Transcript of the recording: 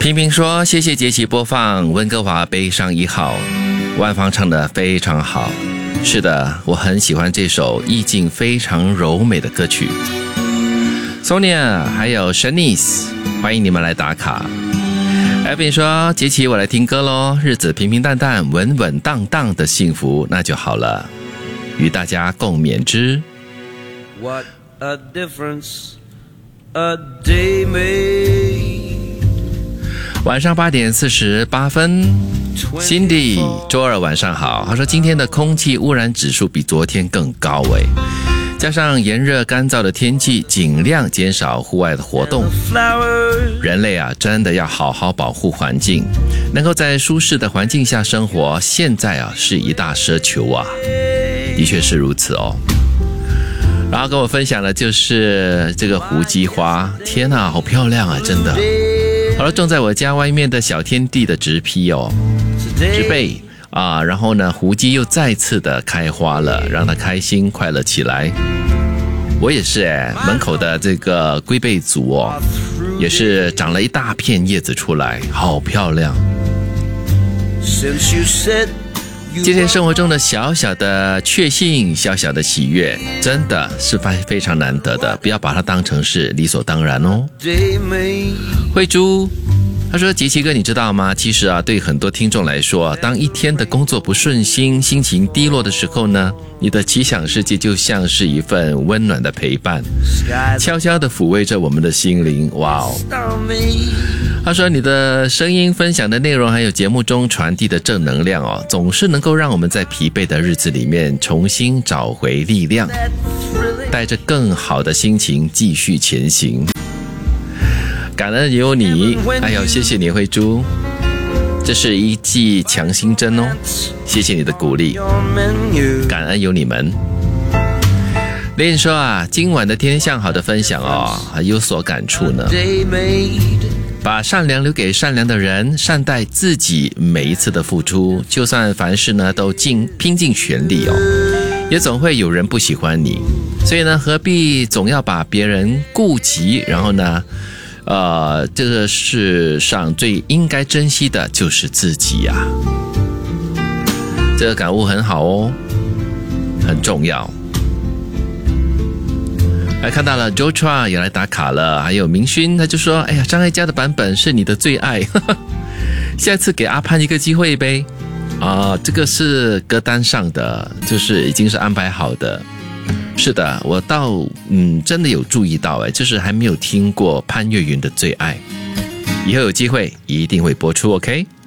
平平说谢谢杰奇播放温哥华悲伤1号，万芳唱得非常好。是的，我很喜欢这首意境非常柔美的歌曲。 Sonia 还有 Shanice 欢迎你们来打卡。 Evan 说杰奇我来听歌咯，日子平平淡淡稳稳当当的幸福那就好了，与大家共勉之。 What a difference a day made。 晚上8点48分 Cindy 周二晚上好，他说今天的空气污染指数比昨天更高加上炎热干燥的天气，尽量减少户外的活动。人类真的要好好保护环境，能够在舒适的环境下生活，现在是一大奢求的确是如此然后跟我分享的就是这个胡姬花，天哪，好漂亮真的。好了，种在我家外面的小天地的植被然后呢，胡姬又再次的开花了，让它开心快乐起来。我也是门口的这个龟背竹也是长了一大片叶子出来，好漂亮。这些生活中的小小的确幸，小小的喜悦，真的是非常难得的，不要把它当成是理所当然慧珠他说杰奇哥你知道吗，其实对很多听众来说，当一天的工作不顺心，心情低落的时候呢，你的奇想世界就像是一份温暖的陪伴，悄悄地抚慰着我们的心灵。哇他说你的声音分享的内容还有节目中传递的正能量总是能够让我们在疲惫的日子里面重新找回力量，带着更好的心情继续前行。感恩有你，谢谢你慧珠，这是一剂强心针谢谢你的鼓励，感恩有你们。连说今晚的天向好的分享还有所感触呢。把善良留给善良的人，善待自己每一次的付出，就算凡事呢都拼尽全力也总会有人不喜欢你，所以呢何必总要把别人顾及，然后呢这个世上最应该珍惜的就是自己这个感悟很好很重要。还看到了 Joshua 也来打卡了，还有明勋他就说张艾嘉的版本是你的最爱下次给阿潘一个机会呗这个是歌单上的，就是已经是安排好的。是的，我倒真的有注意到就是还没有听过潘越云的最爱，以后有机会一定会播出 OK。